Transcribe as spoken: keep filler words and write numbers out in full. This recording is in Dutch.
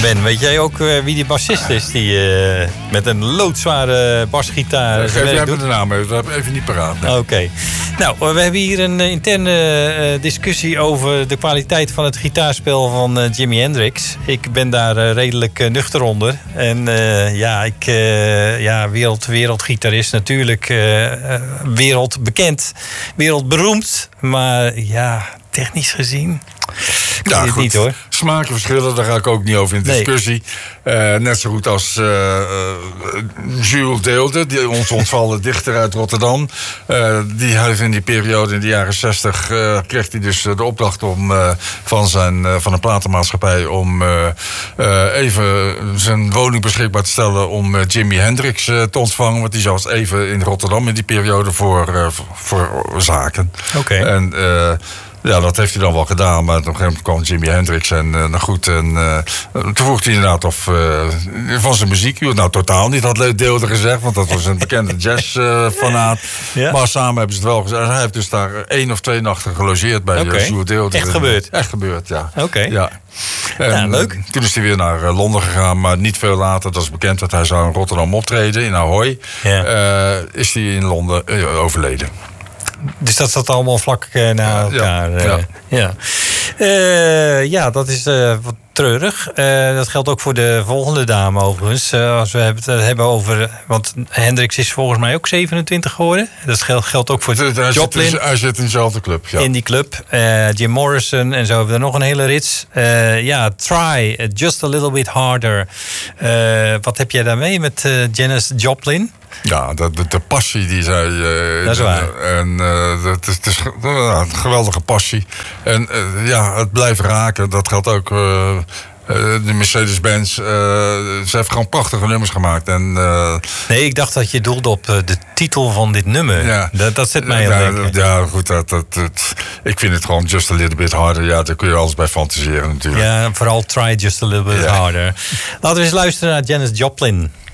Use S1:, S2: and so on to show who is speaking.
S1: Ben, weet jij ook uh, wie die bassist is? Die uh, met een loodzware basgitaar.
S2: Uh, geef jij me de naam even, dat heb ik even niet paraat. Nee.
S1: Oké. Okay. Nou, we hebben hier een uh, interne uh, discussie over de kwaliteit van het gitaarspel van uh, Jimi Hendrix. Ik ben daar uh, redelijk uh, nuchter onder. En uh, ja, ik, uh, ja, wereld, wereldgitarist natuurlijk. Uh, uh, wereldbekend, wereldberoemd. Maar ja, technisch gezien... Ik
S2: ja,
S1: weet het
S2: goed.
S1: niet, hoor.
S2: Smaken verschillen, daar ga ik ook niet over in discussie. Nee. Uh, net zo goed als uh, uh, Jules Deelde, die, ons ontvallen dichter uit Rotterdam. Uh, die heeft in die periode, in de jaren zestig, uh, kreeg hij dus de opdracht om uh, van, zijn, uh, van een platenmaatschappij om uh, uh, even zijn woning beschikbaar te stellen om uh, Jimi Hendrix uh, te ontvangen. Want die zat even in Rotterdam in die periode voor, uh, voor zaken.
S1: Oké. Okay.
S2: En uh, ja, dat heeft hij dan wel gedaan, maar op een gegeven moment kwam Jimi Hendrix en uh, nou goed. En uh, toen vroeg hij inderdaad of uh, van zijn muziek, nou totaal niet had Deelde gezegd, want dat was een bekende jazzfanaat. Uh, ja. Maar samen hebben ze het wel gezegd. Hij heeft dus daar één of twee nachten gelogeerd bij okay. uh, Jules Deelde.
S1: Echt gebeurd?
S2: Echt gebeurd, ja.
S1: Oké. Okay.
S2: Ja. En,
S1: ja, leuk.
S2: Toen is hij weer naar uh, Londen gegaan, maar niet veel later, dat is bekend, dat hij zou in Rotterdam optreden, in Ahoy, ja. uh, is hij in Londen uh, overleden.
S1: Dus dat zat allemaal vlak uh, na elkaar. Ja, ja. Uh, ja. Uh, ja, dat is uh, wat treurig. Uh, dat geldt ook voor de volgende dame overigens. Uh, als we het hebben over... Want Hendrix is volgens mij ook zevenentwintig geworden. Dat geldt, geldt ook voor
S2: hij
S1: Joplin.
S2: Zit, hij zit in dezelfde club, ja.
S1: In die club. Uh, Jim Morrison en zo hebben we er nog een hele rits. Uh, ja, Try, uh, Just a Little Bit Harder. Uh, wat heb jij daarmee met uh, Janis Joplin?
S2: Ja, de, de, de passie die zij... Uh,
S1: dat is waar.
S2: En uh, het is, het is uh, een geweldige passie. En uh, ja, het blijft raken. Dat geldt ook... Uh, Uh, de Mercedes-Benz, uh, ze heeft gewoon prachtige nummers gemaakt. En, uh,
S1: nee, ik dacht dat je doelde op uh, de titel van dit nummer. Ja, dat, dat zet mij heel
S2: ja,
S1: denken.
S2: Ja, goed, dat, dat, dat, ik vind het gewoon Just a Little Bit Harder. Ja, daar kun je alles bij fantaseren natuurlijk.
S1: Ja, vooral Try Just a Little Bit ja. Harder. Laten we eens luisteren naar Janis Joplin.